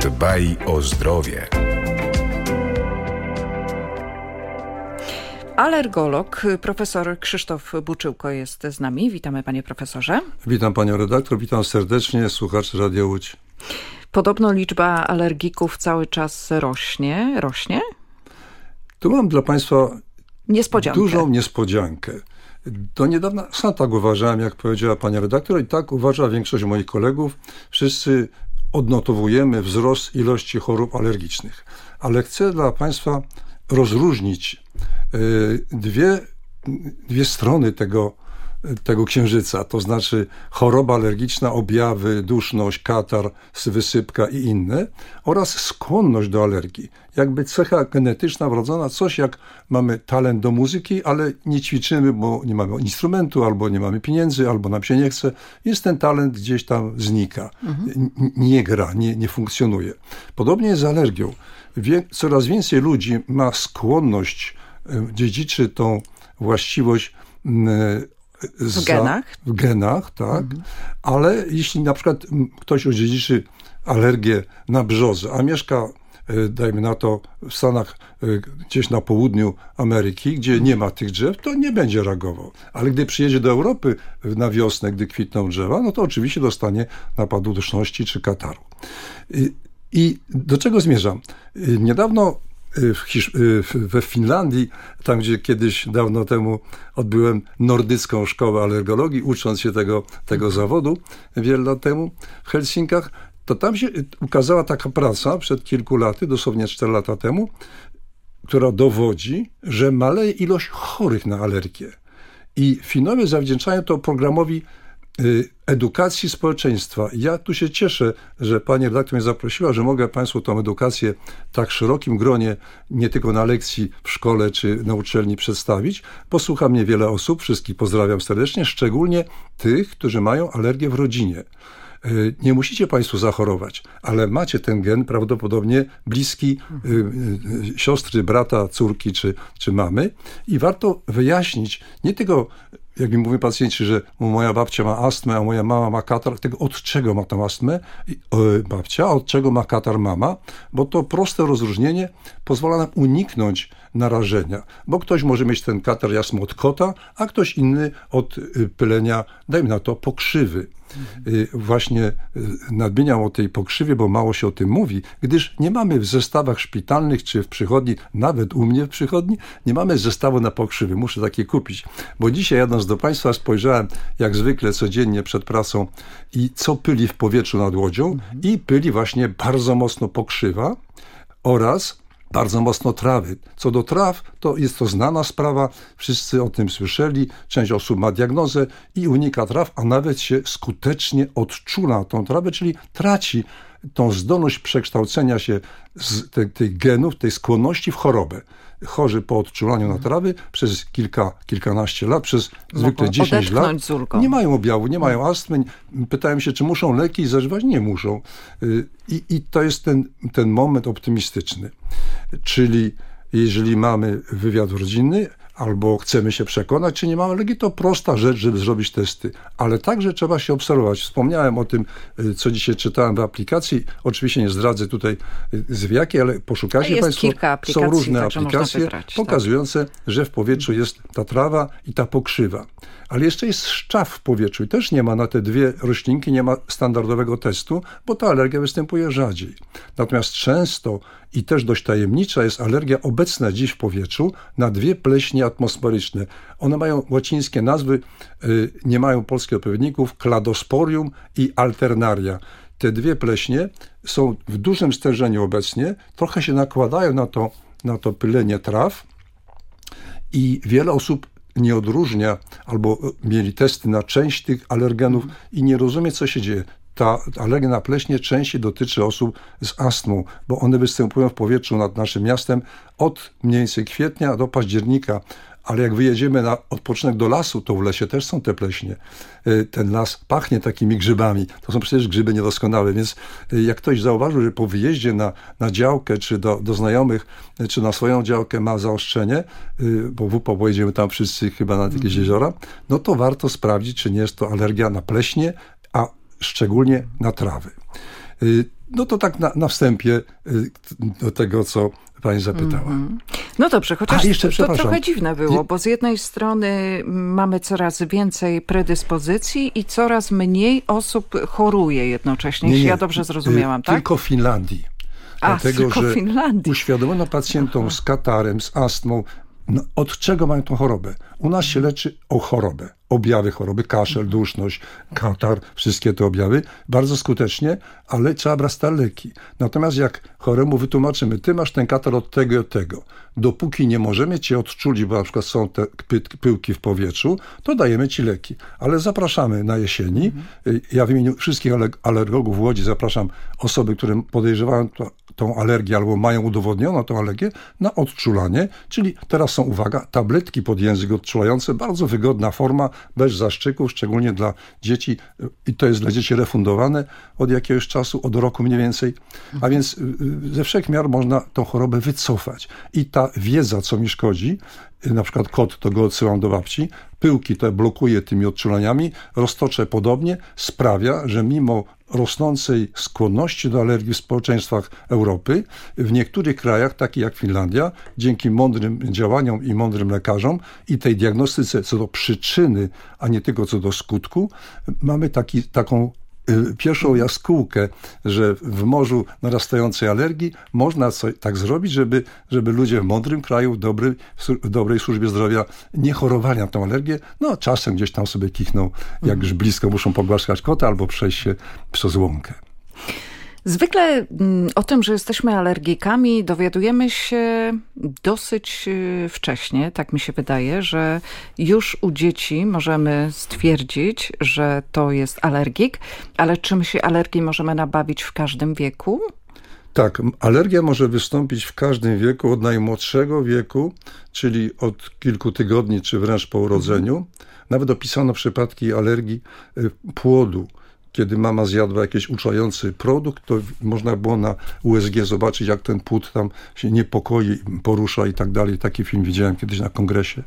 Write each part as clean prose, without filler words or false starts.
Dbaj o zdrowie. Alergolog, profesor Krzysztof Buczyłko jest z nami. Witamy, panie profesorze. Witam panią redaktor, witam serdecznie słuchaczy Radia Łódź. Podobno liczba alergików cały czas rośnie. Rośnie? Tu mam dla państwa dużą niespodziankę. Do niedawna sam tak uważałem, jak powiedziała pani redaktor, i tak uważa większość moich kolegów. Wszyscy odnotowujemy wzrost ilości chorób alergicznych. Ale chcę dla państwa rozróżnić dwie strony tego księżyca, to znaczy choroba alergiczna, objawy, duszność, katar, wysypka i inne, oraz skłonność do alergii. Jakby cecha genetyczna wrodzona, coś jak mamy talent do muzyki, ale nie ćwiczymy, bo nie mamy instrumentu, albo nie mamy pieniędzy, albo nam się nie chce. Jest ten talent gdzieś tam znika, nie gra, nie funkcjonuje. Podobnie jest z alergią. Coraz więcej ludzi ma skłonność, dziedziczy tą właściwość w genach, tak. Ale jeśli na przykład ktoś odziedziczy alergię na brzozę, a mieszka, dajmy na to, w Stanach, gdzieś na południu Ameryki, gdzie nie ma tych drzew, to nie będzie reagował. Ale gdy przyjedzie do Europy na wiosnę, gdy kwitną drzewa, no to oczywiście dostanie napadu duszności czy kataru. I do czego zmierzam? Niedawno we Finlandii, tam gdzie kiedyś dawno temu odbyłem nordycką szkołę alergologii, ucząc się tego zawodu wiele lat temu w Helsinkach, to tam się ukazała taka praca przed kilku laty, dosłownie 4 lata temu, która dowodzi, że maleje ilość chorych na alergię. I Finowie zawdzięczają to programowi edukacji społeczeństwa. Ja tu się cieszę, że pani redaktor mnie zaprosiła, że mogę państwu tą edukację w tak szerokim gronie, nie tylko na lekcji w szkole czy na uczelni przedstawić. Posłucha mnie wiele osób, wszystkich pozdrawiam serdecznie, szczególnie tych, którzy mają alergię w rodzinie. Nie musicie państwo zachorować, ale macie ten gen prawdopodobnie bliski siostry, brata, córki czy mamy i warto wyjaśnić nie tylko, jak mi mówią pacjenci, że moja babcia ma astmę, a moja mama ma katar, tego od czego ma tą astmę babcia, a od czego ma katar mama, bo to proste rozróżnienie pozwala nam uniknąć narażenia, bo ktoś może mieć ten katar jasno od kota, a ktoś inny od pylenia, dajmy na to, pokrzywy. Właśnie nadmieniam o tej pokrzywie, bo mało się o tym mówi, gdyż nie mamy w zestawach szpitalnych czy w przychodni, nawet u mnie w przychodni, nie mamy zestawu na pokrzywy. Muszę takie kupić, bo dzisiaj jadąc do państwa spojrzałem jak zwykle codziennie przed pracą i co pyli w powietrzu nad Łodzią i pyli właśnie bardzo mocno pokrzywa oraz bardzo mocno trawy. Co do traw, to jest to znana sprawa, wszyscy o tym słyszeli, część osób ma diagnozę i unika traw, a nawet się skutecznie odczula tą trawę, czyli traci tą zdolność przekształcenia się z tych genów, tej skłonności w chorobę. Chorzy po odczulaniu na trawy przez kilkanaście lat, przez zwykle 10 lat, nie mają objawu, nie mają astmy. Pytałem się, czy muszą leki zażywać? Nie muszą. I to jest ten moment optymistyczny. Czyli jeżeli mamy wywiad rodzinny, albo chcemy się przekonać, czy nie mamy alergii, to prosta rzecz, żeby zrobić testy. Ale także trzeba się obserwować. Wspomniałem o tym, co dzisiaj czytałem w aplikacji. Oczywiście nie zdradzę tutaj z jakiej, ale poszukajcie państwo. Są różne aplikacje pokazujące, że w powietrzu jest ta trawa i ta pokrzywa. Ale jeszcze jest szczaw w powietrzu i też nie ma na te dwie roślinki, nie ma standardowego testu, bo ta alergia występuje rzadziej. Natomiast często i też dość tajemnicza jest alergia obecna dziś w powietrzu na dwie pleśnie atmosferyczne. One mają łacińskie nazwy, nie mają polskich odpowiedników, Cladosporium i Alternaria. Te dwie pleśnie są w dużym stężeniu obecnie, trochę się nakładają na to pylenie traw i wiele osób nie odróżnia albo mieli testy na część tych alergenów i nie rozumie, co się dzieje. Ta alergia na pleśnie częściej dotyczy osób z astmą, bo one występują w powietrzu nad naszym miastem od mniej więcej kwietnia do października. Ale jak wyjedziemy na odpoczynek do lasu, to w lesie też są te pleśnie. Ten las pachnie takimi grzybami. To są przecież grzyby niedoskonałe, więc jak ktoś zauważył, że po wyjeździe na działkę, czy do znajomych, czy na swoją działkę ma zaostrzenie, bo w UPO pojedziemy tam wszyscy chyba na jakieś jeziora, no to warto sprawdzić, czy nie jest to alergia na pleśnie, a szczególnie na trawy. No to tak na wstępie do tego, co pani zapytała. No dobrze, chociaż jeszcze, to trochę dziwne było, bo z jednej strony mamy coraz więcej predyspozycji i coraz mniej osób choruje jednocześnie, jeśli ja dobrze zrozumiałam, tak? Tylko w Finlandii. Dlatego, tylko że w Finlandii. uświadomiono pacjentom z katarem, z astmą, od czego mają tą chorobę. U nas się leczy o chorobę, objawy choroby, kaszel, duszność, katar, wszystkie te objawy, bardzo skutecznie, ale trzeba brać te leki. Natomiast jak choremu wytłumaczymy, ty masz ten katar od tego i od tego, dopóki nie możemy cię odczulić, bo na przykład są te pyłki w powietrzu, to dajemy ci leki. Ale zapraszamy na jesieni. Ja w imieniu wszystkich alergologów w Łodzi zapraszam osoby, które podejrzewają tą alergię albo mają udowodnioną tą alergię na odczulanie, czyli teraz są, uwaga, tabletki pod język odczulające, bardzo wygodna forma, bez zastrzyków, szczególnie dla dzieci i to jest dla dzieci refundowane od jakiegoś czasu, od roku mniej więcej, a więc ze wszech miar można tą chorobę wycofać i ta wiedza, co mi szkodzi, na przykład kot, to go odsyłam do babci, pyłki te blokuje tymi odczulaniami, roztocze podobnie, sprawia, że mimo rosnącej skłonności do alergii w społeczeństwach Europy, w niektórych krajach, takich jak Finlandia, dzięki mądrym działaniom i mądrym lekarzom i tej diagnostyce co do przyczyny, a nie tylko co do skutku, mamy taką pierwszą jaskółkę, że w morzu narastającej alergii można tak zrobić, żeby ludzie w mądrym kraju, w dobrej służbie zdrowia nie chorowali na tą alergię. No czasem gdzieś tam sobie kichną, jak już blisko muszą pogłaskać kota albo przejść się przez łąkę. Zwykle o tym, że jesteśmy alergikami, dowiadujemy się dosyć wcześnie, tak mi się wydaje, że już u dzieci możemy stwierdzić, że to jest alergik, ale czy my się alergii możemy nabawić w każdym wieku? Tak, alergia może wystąpić w każdym wieku, od najmłodszego wieku, czyli od kilku tygodni, czy wręcz po urodzeniu. Nawet opisano przypadki alergii płodu. Kiedy mama zjadła jakiś uczulający produkt, to można było na USG zobaczyć, jak ten płód tam się niepokoi, porusza i tak dalej. Taki film widziałem kiedyś na kongresie.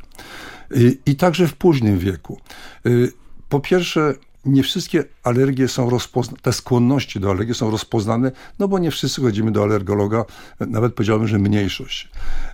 I także w późnym wieku. Po pierwsze, nie wszystkie alergie są te skłonności do alergii są rozpoznane, no bo nie wszyscy chodzimy do alergologa, nawet powiedziałbym, że mniejszość.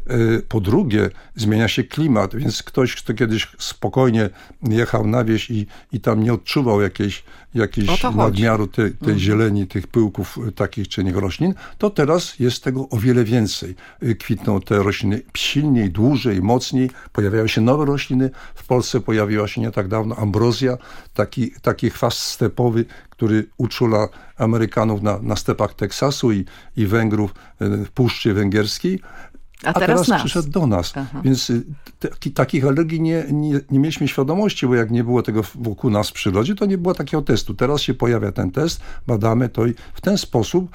Po drugie, zmienia się klimat, więc ktoś, kto kiedyś spokojnie jechał na wieś i tam nie odczuwał jakiejś nadmiaru tej zieleni, tych pyłków takich czy innych roślin, to teraz jest tego o wiele więcej. Kwitną te rośliny silniej, dłużej, mocniej, pojawiają się nowe rośliny. W Polsce pojawiła się nie tak dawno ambrozja, taki chwast stepowy, który uczula Amerykanów na stepach Teksasu i Węgrów w Puszczy Węgierskiej. A teraz przyszedł do nas. Aha. Więc takich alergii nie mieliśmy świadomości, bo jak nie było tego wokół nas w przyrodzie, to nie było takiego testu. Teraz się pojawia ten test, badamy to i w ten sposób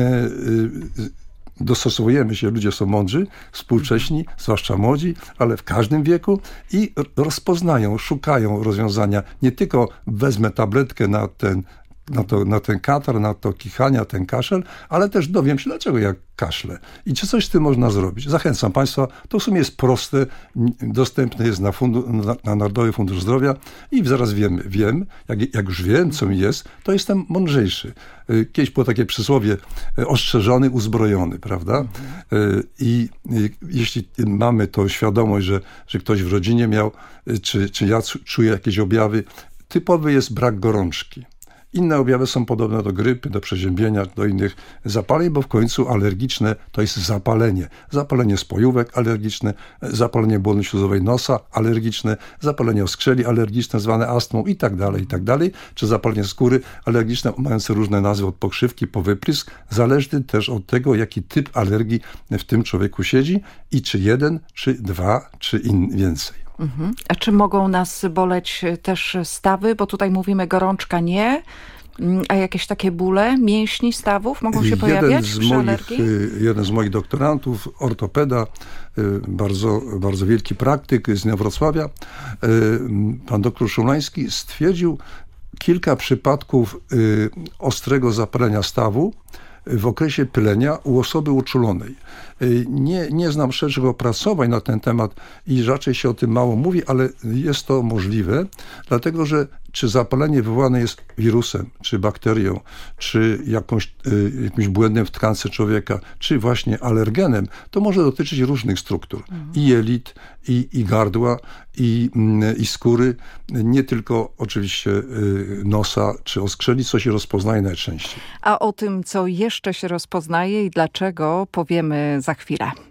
dostosowujemy się, ludzie są mądrzy, współcześni, zwłaszcza młodzi, ale w każdym wieku i rozpoznają, szukają rozwiązania. Nie tylko wezmę tabletkę na ten katar, na to kichania, ten kaszel, ale też dowiem się, dlaczego ja kaszlę i czy coś z tym można zrobić. Zachęcam Państwa, to w sumie jest proste, dostępne jest na Narodowy Fundusz Zdrowia i zaraz wiem, jak już wiem, co mi jest, to jestem mądrzejszy. Kiedyś było takie przysłowie, ostrzeżony, uzbrojony, prawda? I jeśli mamy tą świadomość, że ktoś w rodzinie miał, czy ja czuję jakieś objawy, typowy jest brak gorączki. Inne objawy są podobne do grypy, do przeziębienia, do innych zapaleń, bo w końcu alergiczne to jest zapalenie. Zapalenie spojówek alergiczne, zapalenie błony śluzowej nosa alergiczne, zapalenie oskrzeli alergiczne zwane astmą i tak dalej, czy zapalenie skóry alergiczne mające różne nazwy od pokrzywki po wyprysk, zależny też od tego, jaki typ alergii w tym człowieku siedzi i czy jeden, czy dwa, czy więcej. A czy mogą nas boleć też stawy? Bo tutaj mówimy gorączka nie, a jakieś takie bóle mięśni stawów mogą się pojawiać przy alergii? Jeden z moich doktorantów, ortopeda, bardzo, bardzo wielki praktyk z Wrocławia, pan doktor Szulański, stwierdził kilka przypadków ostrego zapalenia stawu w okresie pylenia u osoby uczulonej. Nie znam szerszych opracowań na ten temat i raczej się o tym mało mówi, ale jest to możliwe, dlatego że czy zapalenie wywołane jest wirusem, czy bakterią, czy jakimś błędem w tkance człowieka, czy właśnie alergenem, to może dotyczyć różnych struktur. I jelit, i gardła, i skóry. Nie tylko oczywiście nosa czy oskrzeli, co się rozpoznaje najczęściej. A o tym, co jeszcze się rozpoznaje i dlaczego, powiemy za chwilę.